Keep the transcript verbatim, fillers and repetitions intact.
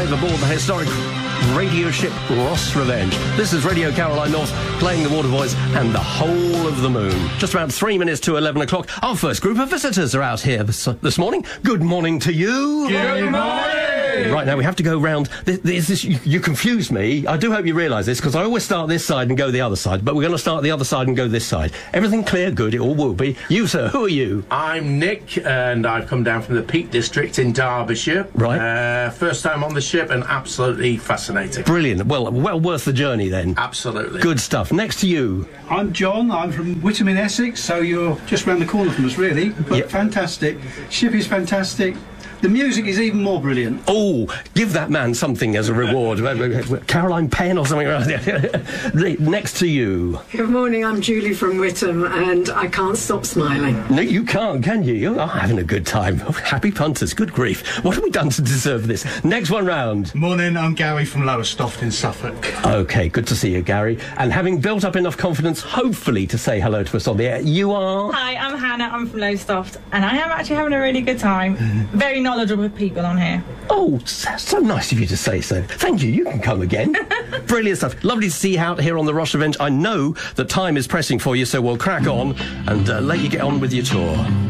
alive aboard the historic radio ship Ross Revenge. This is Radio Caroline North, playing the Waterboys and the Whole of the Moon. Just about three minutes to eleven o'clock. Our first group of visitors are out here this, uh, this morning. Good morning to you. Good morning. Right, now we have to go round. This, this, this, you, you confuse me. I do hope you realise this, because I always start this side and go the other side, but we're going to start the other side and go this side. Everything clear? Good, it all will be. You, sir, who are you? I'm Nick, and I've come down from the Peak District in Derbyshire. Right. Uh, first time on the ship, and absolutely fascinating. Brilliant. Well, well worth the journey then. Absolutely. Good stuff. Next to you. I'm John. I'm from Whittam in Essex, so you're just round the corner from us, really. But Yep. Fantastic. Ship is fantastic. The music is even more brilliant. Oh, give that man something as a reward. Caroline Penn or something around there. Next to you. Good morning, I'm Julie from Whittam, and I can't stop smiling. No, you can't, can you? You're having a good time. Oh, happy punters, good grief. What have we done to deserve this? Next one round. Morning, I'm Gary from Lowestoft in Suffolk. OK, good to see you, Gary. And having built up enough confidence, hopefully, to say hello to us on the air, you are... Hi, I'm Hannah, I'm from Lowestoft, and I am actually having a really good time. Very knowledgeable people on here. Oh, so, so nice of you to say so. Thank you, you can come again. Brilliant stuff. Lovely to see you out here on the Ross Revenge. I know that time is pressing for you, so we'll crack on and uh, let you get on with your tour.